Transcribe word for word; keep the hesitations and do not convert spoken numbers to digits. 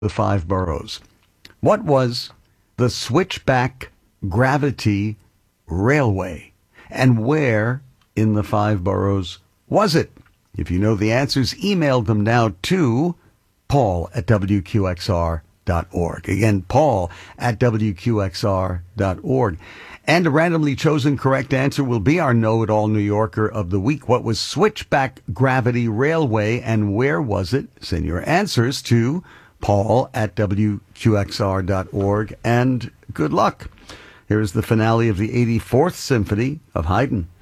the five boroughs. What was the Switchback Gravity Railway, and where in the five boroughs was it? If you know the answers, email them now to Paul at W Q X R dot org. Again, Paul at W Q X R dot org. And a randomly chosen correct answer will be our Know-It-All New Yorker of the week. What was Switchback Gravity Railway, and where was it? Send your answers to Paul at W Q X R dot org, and good luck. Here's the finale of the eighty-fourth Symphony of Haydn.